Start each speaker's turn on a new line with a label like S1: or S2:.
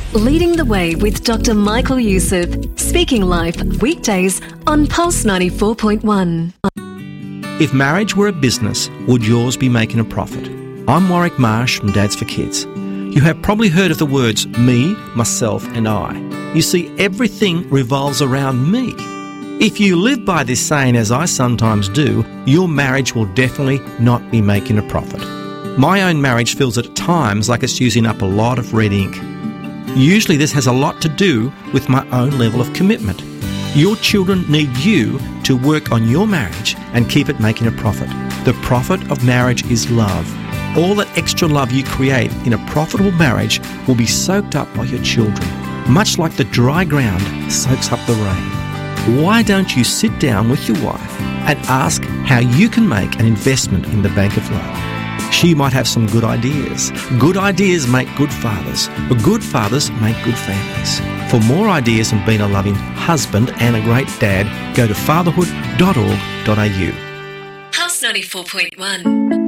S1: Leading the Way with Dr. Michael Youssef. Speaking Life, weekdays on Pulse 94.1.
S2: If marriage were a business, would yours be making a profit? I'm Warwick Marsh from Dads for Kids. You have probably heard of the words me, myself and I. You see, everything revolves around me. If you live by this saying, as I sometimes do, your marriage will definitely not be making a profit. My own marriage feels at times like it's using up a lot of red ink. Usually this has a lot to do with my own level of commitment. Your children need you to work on your marriage and keep it making a profit. The profit of marriage is love. All that extra love you create in a profitable marriage will be soaked up by your children, much like the dry ground soaks up the rain. Why don't you sit down with your wife and ask how you can make an investment in the bank of love? She might have some good ideas. Good ideas make good fathers. Good fathers make good families. For more ideas on being a loving husband and a great dad, go to fatherhood.org.au.
S1: Pulse 94.1.